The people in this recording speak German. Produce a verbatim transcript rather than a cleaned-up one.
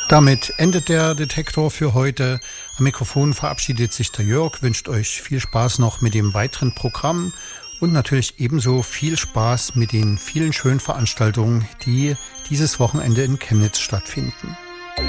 Damit endet der Detektor für heute. Am Mikrofon verabschiedet sich der Jörg, wünscht euch viel Spaß noch mit dem weiteren Programm und natürlich ebenso viel Spaß mit den vielen schönen Veranstaltungen, die dieses Wochenende in Chemnitz stattfinden.